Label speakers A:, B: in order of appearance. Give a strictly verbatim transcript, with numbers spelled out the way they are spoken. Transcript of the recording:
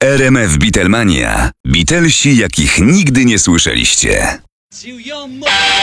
A: R M F Beatlemania. Beatlesi, jakich nigdy nie słyszeliście.